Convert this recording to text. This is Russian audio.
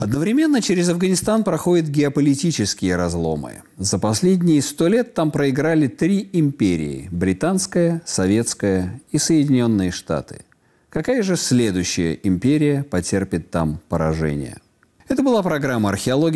Одновременно через Афганистан проходят геополитические разломы. За последние 100 лет там проиграли 3 империи – Британская, Советская и Соединенные Штаты. Какая же следующая империя потерпит там поражение? Это была программа «Археология».